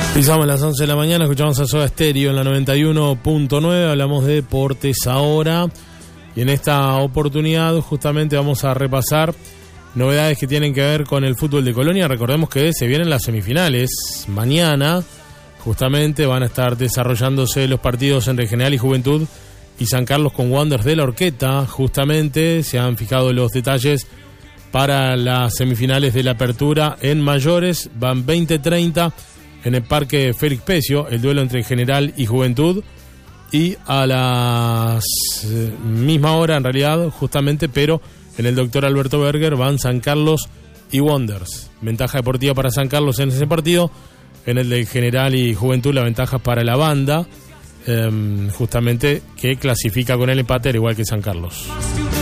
Pisamos las 11 de la mañana, escuchamos a Soda Stereo en la 91.9, hablamos de deportes ahora y en esta oportunidad justamente vamos a repasar novedades que tienen que ver con el fútbol de Colonia. Recordemos que se vienen las semifinales mañana, justamente van a estar desarrollándose los partidos entre General y Juventud y San Carlos con Wanderers de la Horqueta. Justamente se han fijado los detalles para las semifinales de la apertura en mayores, van 20-30 en el Parque Félix Pecio, el duelo entre General y Juventud, y a la misma hora en realidad, justamente, pero en el Dr. Alberto Berger van San Carlos y Wanderers. Ventaja deportiva para San Carlos en ese partido, en el de General y Juventud la ventaja es para la banda, justamente que clasifica con el empate al igual que San Carlos.